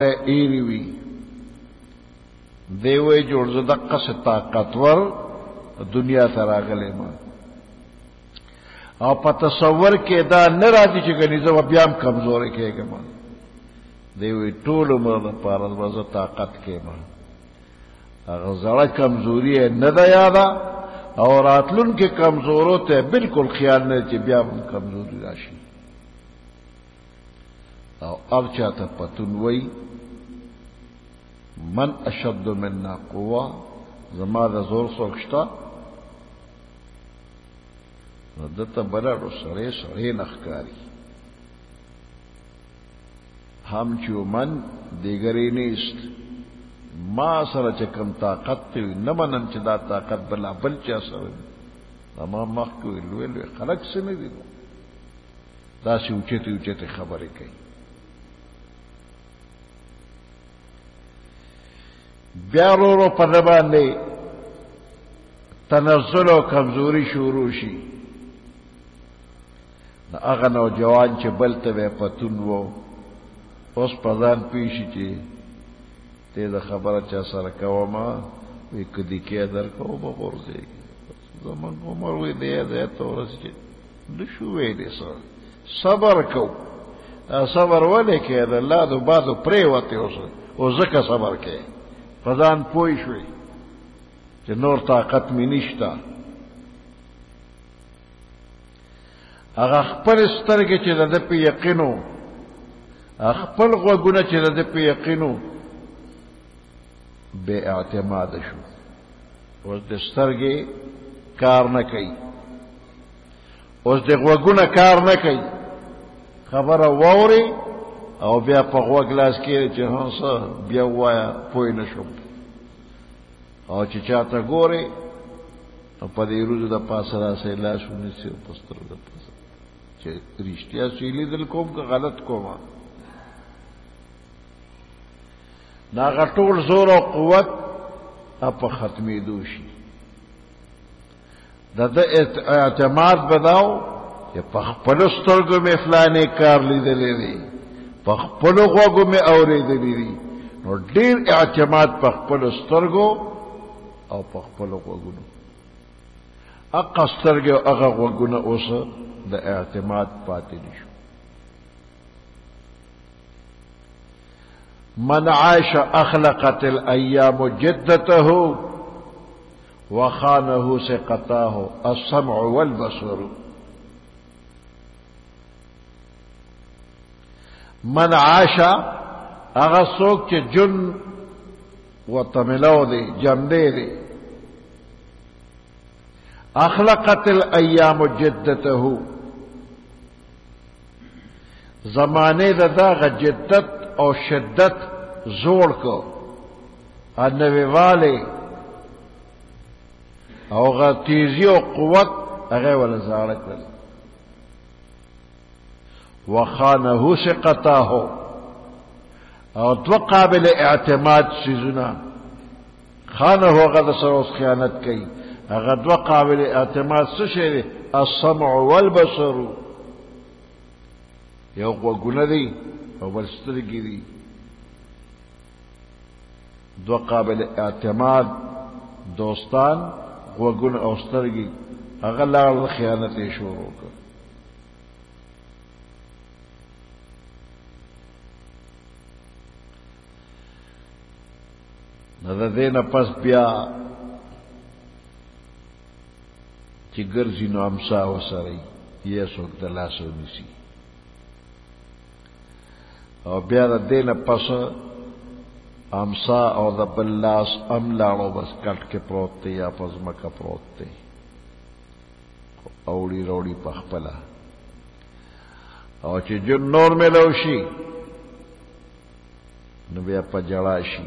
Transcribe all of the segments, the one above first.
ایری وی دیوی جوړ زه دقه څه طاقتور دنیا ته راغلی ما او په تصور کې دا نه راځي چې ګنې زه بیا هم کمزوری کېږم دیوی ټول عمر دپاره به زه طاقت کېم هغه زړه کمزوري یې نه ده یاده او راتلونکي کمزورو ته بالکل خیال نه چې بیا هم کمزوري راشي او اب چاته پتون وی من اشد منا قوه زما د زور څوک شته نو دته بلاړو سړی سړی نه ښکاري هم چې من دیګرې نیست ما سره چې کوم طاقت دی نه منم چې دا طاقت بلا بل چا سره ما مخکې لوی لوی خلک څه نه دي داسې اوچتې اوچتې خبرې کوي بیا ورو په ده باندې تنزل او کمزوري شروع شي د هغه نوجوان چې بل ته به پتون و اوس په ځان پوه شي چې ته د خبره چا سره کومه وی کدی کې درکوم به ورځي زمون عمر وی دی ته ورسې د شو وی دی صبر کو صبر ولې کې د الله د بادو پرې وته او زکه صبر کې فزان پوي شوي چې نور طاقت می نشتا هغه خپل سترګې چې د په یقینو خپل غوږونه چې د په یقینو بے اعتماد شو اوس د سترګې کار نه کوي اوس د غوږونه کار نه کوي خبره واوري او بیا په غوږ لاس کې چې هڅه بیا وایا پوي نشم او چې چاته ګوري په دې روزو د پاسه راځي لاسونه سي پستر د پاسه چې رښتیا سیلی دل کوم که غلط کوم نا غټول زور او قوت په ختمې دوشي د اعتماد بداو چې په خپل سترګو مې فلانه کار لیدلې دي په خپل غوږو مې اورېدلې دي نو ډېر اعتماد په خپل سترګو او په خپل غوږونو اقا سترګو هغه غوږونه اوس د اعتماد پاتې نشو من عاش اخلقت الايام جدته وخانه سقطاه السمع والبصر من عاش هغه څوک چې جن وتملو دي جمدې دي اخلقت الايام جدته زمانه دغه جدت او شدت زوړ کو انوي والے او غ تیزی او قوت هغه ول زاړه کړل وخانه ثقته او دو قابل اعتماد سيزونه خانه هغه سره خیانت کوي هغه دو قابل اعتماد څه شي السمع والبصر یو وګونه دي او بل سترګې دي دو قابل اعتماد دوستان وګونه او سترګې هغه لا خیانت یې شروع کړ نو د دې نه پس بیا چې ګرځي نو امسا وسره یې څوک د لاسو نیسي او بیا د دې نه پس امسا او د بل لاس لاړو بس کټ کې پروت دی یا پس مکه پروت دی اوړي روړي په خپله او چې جن نور ملو شي نو بیا په جړا شي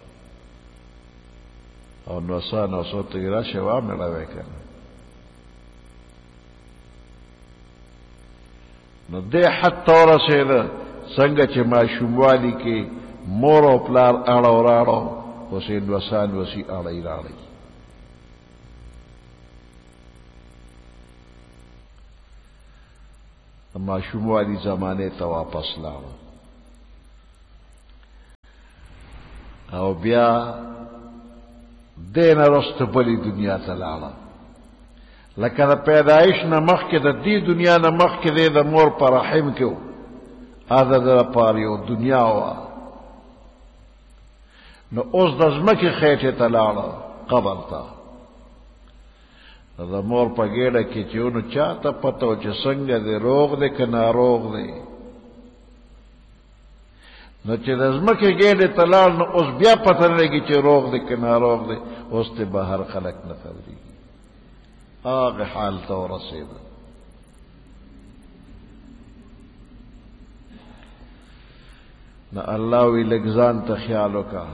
او نو سو تیرا شوا ملاوي کنه نو دې حتی ورسېده څنګه چې ماشوموالي کې مور او پلار اړه وراړو اوسې نوسان وسی اړه راړي ماشوموالي زمانه ته واپس لاړو او بیا دین رست بلی دنیا تلاړه لکه د پیدایش نه مخکې د دې دنیا نه مخکې د مور پر رحم کې و هغه د پاره یو دنیا وه نو اوس د ځمکې خېټې ته لاړه قبر ته د مور په ګېډه کې چې نو چا ته پته و چې څنګه دی روغ دی که ناروغ دی نو چې د ځمکې ګېډې ته لاړ نو اوس بیا پته نه لګي چې روغ دی که ناروغ دی اوس ته بهر خلک نه خبرېږي هغه حال ته ورسېده نو الله وی لږ ځان ته خیال وکړه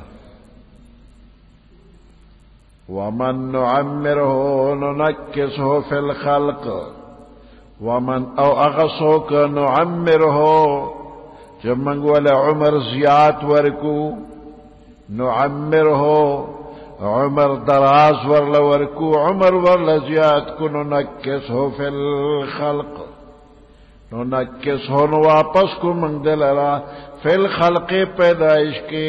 ومن نعمره ننكسه في الخلق ومن او اغسوك نعمره جمنگ ولا عمر زیات ورکو نعمره عمر دراز ورلا ورکو عمر ورلا زیات کو ننكسه في الخلق ننكسه واپس کو منگ دلرا في الخلق پیدائش کے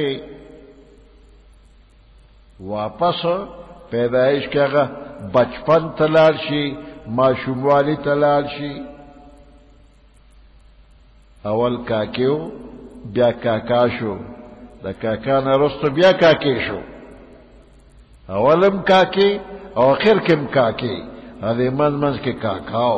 واپس پیدائش کې هغه بچپن تلال شي ماشوموالی تلال شي اول کاکیو بیا کاکا شو د کاکا نه وروسته بیا کاکی شو اولم کاکی او اخر کې کاکی هغه منځ کې کاکاو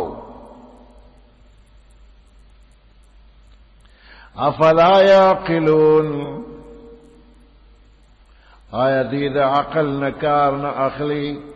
افلا یعقلون آیا دید عقل نکار نہ اخلی